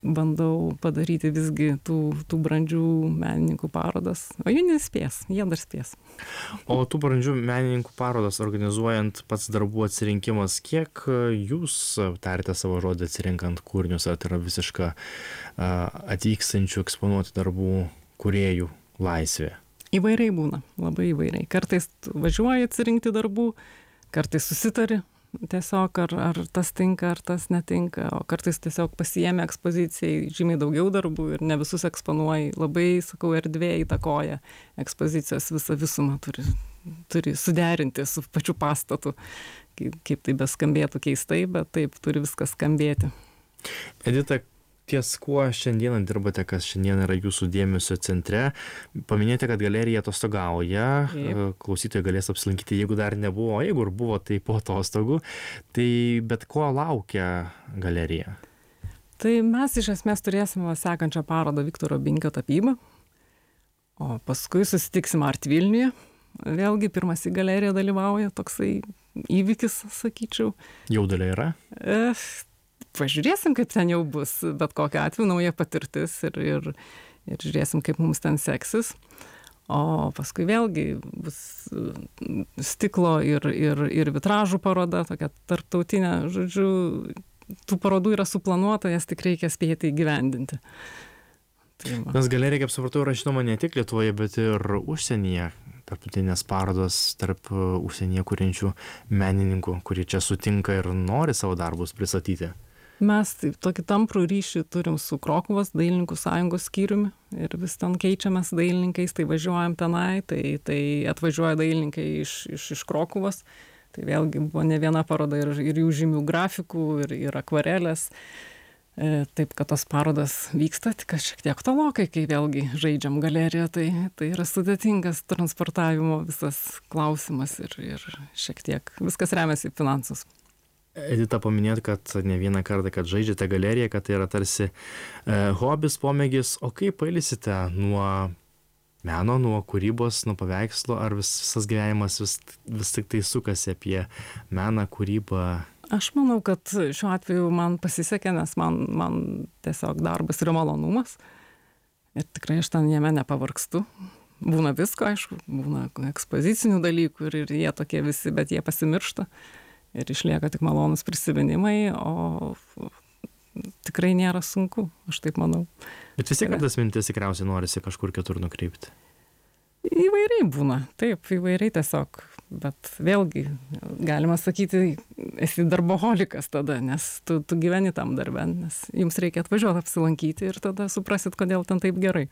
bandau padaryti visgi tų brandžių menininkų parodas, o jie nespės, jie dar spės. O tų brandžių menininkų parodas organizuojant, pats darbų atsirinkimas, kiek jūs tarite savo žodį atsirinkant kūrinius, ar tai yra visiška atvykstančių eksponuoti darbų kūrėjų laisvė? Įvairiai būna, labai įvairiai. Kartais važiuoji atsirinkti darbų, kartais susitari tiesiog, ar tas tinka, ar tas netinka, o kartais tiesiog pasiėmė ekspozicijai žymiai daugiau darbų ir ne visus eksponuoji. Labai, sakau, erdvė įtakoja ekspozicijos visą visumą, turi suderinti su pačiu pastatu, kaip tai beskambėtų keistai, bet taip turi viskas skambėti. Edita, ties kuo šiandieną dirbate, kas šiandien yra jūsų dėmesio centre? Paminėjote, kad galerija atostogauja, klausytojai galės apsilankyti, jeigu dar nebuvo, jeigu ir buvo, tai po atostogų. Tai bet ko laukia galerija? Tai mes iš esmės turėsime sekančią parodą Viktoro Binkio tapybą, o paskui susitiksim Art Vilniuje. Vėlgi pirmas į galeriją dalyvauja toksai įvykis, sakyčiau. Jaudulė yra? Pažiūrėsim, kaip ten jau bus, bet kokiu atveju nauja patirtis ir žiūrėsim, kaip mums ten seksis. O paskui vėlgi bus stiklo ir vitražų paroda, tokia tarptautinė, žodžiu, tų parodų yra suplanuota, jas tik reikia spėti įgyvendinti. Nes galerija, kaip supratau, yra žinoma ne tik Lietuvoje, bet ir užsienyje. Tarptautinės parodos tarp užsienyje kuriančių menininkų, kurie čia sutinka ir nori savo darbus pristatyti. Mes tokį tamprų ryšį turim su Krokuvos dailininkų sąjungos skyriumi ir vis ten keičiamės dailininkais, tai važiuojam tenai, tai atvažiuoja dailininkai iš Krokuvos. Tai vėlgi buvo ne viena paroda ir jų žymių grafikų, ir akvarelės. Taip, kad tos parodos vyksta, tik šiek tiek tolokai, kai vėlgi žaidžiam galeriją, tai yra sudėtingas transportavimo visas klausimas ir šiek tiek viskas remiasi į finansus. Edita, paminėt, kad ne vieną kartą, kad žaidžiate galeriją, kad tai yra tarsi hobis, pomėgis, o kaip pailsite nuo meno, nuo kūrybos, nuo paveikslo, ar visas gyvenimas vis tik tai sukasi apie meną, kūrybą? Aš manau, kad šiuo atveju man pasisekė, nes man tiesiog darbas yra malonumas ir tikrai aš ten jame nepavargstu. Būna visko, aišku, būna ekspozicinių dalykų ir jie tokie visi, bet jie pasimiršta. Ir išlieka tik malonus prisiminimai, o tikrai nėra sunku, aš taip manau. Bet vis tiek tas mintis tikriausiai norisi kažkur kitur nukreipti. Įvairiai būna, taip, įvairiai tiesiog, bet vėlgi, galima sakyti, esi darboholikas tada, nes tu gyveni tam darbe, nes jums reikia atvažiuoti apsilankyti ir tada suprasit, kodėl ten taip gerai,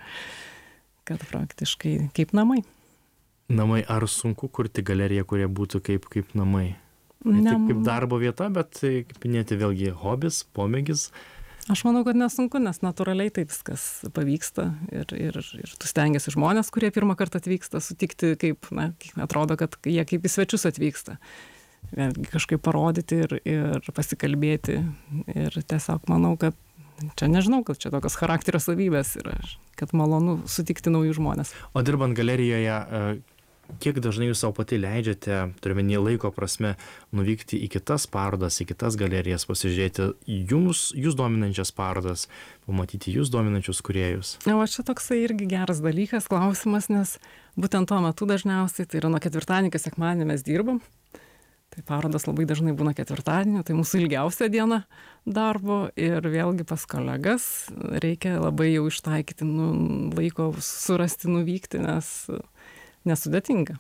kad praktiškai kaip namai. Namai, ar sunku kurti galeriją, kurie būtų kaip namai? Ne taip kaip darbo vieta, bet kaip minėti vėlgi hobis, pomėgis. Aš manau, kad nesunku, nes natūraliai tai viskas pavyksta ir tu stengiasi žmonės, kurie pirmą kartą atvyksta, sutikti kaip, atrodo, kad jie kaip į svečius atvyksta. Vėlgi kažkaip parodyti ir pasikalbėti ir tiesiog manau, kad čia nežinau, kad čia tokios charakterio savybės yra, kad malonu sutikti naujus žmonės. O dirbant galerijoje, kiek dažnai jūs savo pati leidžiate, turime laiko prasme, nuvykti į kitas parodas, į kitas galerijas, pasižiūrėti jūs dominančias parodas, pamatyti jūs dominančius kūrėjus? O čia toksai irgi geras dalykas, klausimas, nes būtent tuo metu dažniausiai, tai yra nuo ketvirtadienio iki sekmadienio mes dirbam. Tai parodas labai dažnai būna ketvirtadienio, tai mūsų ilgiausia diena darbo ir vėlgi pas kolegas reikia labai jau ištaikyti laiko surasti, nuvykti, nes nesudėtinga.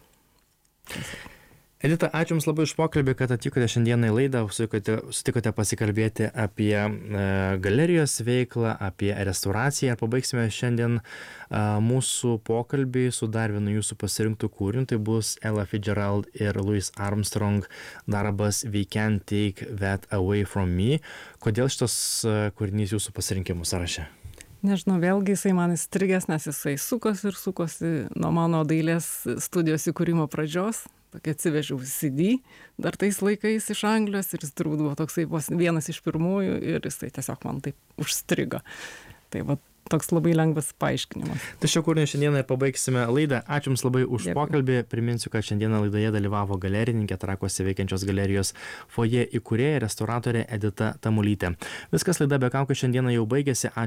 Edita, ačiū Jums labai už pokalbį, kad atvykote šiandieną į laidą, sutikote pasikalbėti apie galerijos veiklą, apie restauraciją ir pabaigsime šiandien mūsų pokalbį su dar vienu jūsų pasirinktų kūriniu, tai bus Ella Fitzgerald ir Louis Armstrong darbas We Can't Take That Away From Me. Kodėl šitas kūrinys jūsų pasirinkimų sąraše? Nežinau, vėlgi jisai man įstrigęs, nes jisai sukosi nuo mano dailės studijos įkūrimo pradžios. Tokia atsivežiau CD dar tais laikais iš Anglijos ir jis turbūt buvo toksai vienas iš pirmųjų ir jisai tiesiog man taip užstrigo. Tai va toks labai lengvas paaiškinimas. Tai šio kūrinio šiandieną ir pabaigsime laidą. Ačiū Jums labai už pokalbį. Priminsiu, kad šiandieną laidoje dalyvavo galerininkė, Trakuose veikiančios galerijos Foje įkūrėja, restauratorė Edita Tamulytė. Viskas, laida be kaukių šiandieną jau baigėsi. Ačiū